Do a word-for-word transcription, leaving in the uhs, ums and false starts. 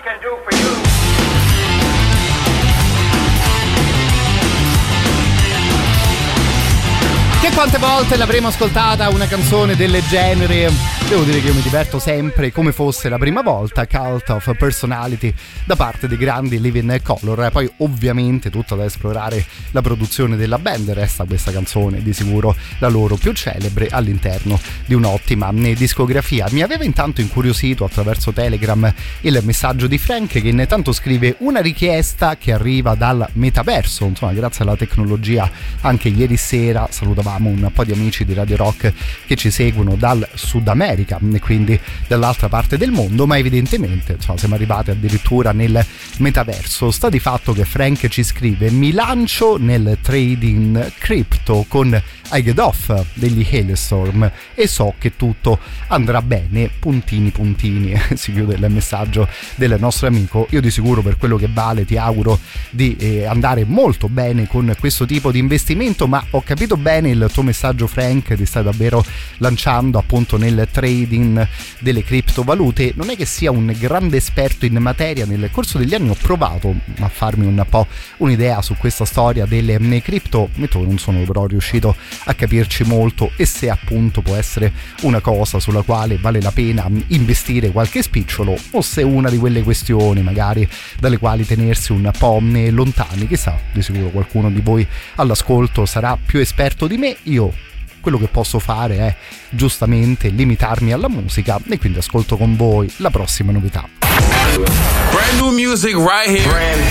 can do for you. Che quante volte l'avremo ascoltata una canzone del genere? Devo dire che io mi diverto sempre come fosse la prima volta. Cult of Personality da parte dei grandi Living Colour. Poi ovviamente tutto da esplorare la produzione della band. Resta questa canzone di sicuro la loro più celebre all'interno di un'ottima discografia. Mi aveva intanto incuriosito attraverso Telegram il messaggio di Frank, che intanto scrive: una richiesta che arriva dal metaverso. Insomma, grazie alla tecnologia anche ieri sera salutavamo un po' di amici di Radio Rock che ci seguono dal Sud America e quindi dall'altra parte del mondo, ma evidentemente insomma, siamo arrivati addirittura nel metaverso. Sta di fatto che Frank ci scrive: mi lancio nel trading crypto con I Get Off degli Hailstorm e so che tutto andrà bene, puntini puntini. Si chiude il messaggio del nostro amico. Io di sicuro, per quello che vale, ti auguro di eh, andare molto bene con questo tipo di investimento, ma ho capito bene il tuo messaggio, Frank, ti stai davvero lanciando appunto nel trading delle criptovalute. Non è che sia un grande esperto in materia, nel corso degli anni ho provato a farmi un po' un'idea su questa storia delle cripto, metto non sono però riuscito a capirci molto, e se appunto può essere una cosa sulla quale vale la pena investire qualche spicciolo, o se è una di quelle questioni magari dalle quali tenersi un po' lontani. Chissà, di sicuro qualcuno di voi all'ascolto sarà più esperto di me. Io quello che posso fare è giustamente limitarmi alla musica, e quindi ascolto con voi la prossima novità. Brand new music right here. Brand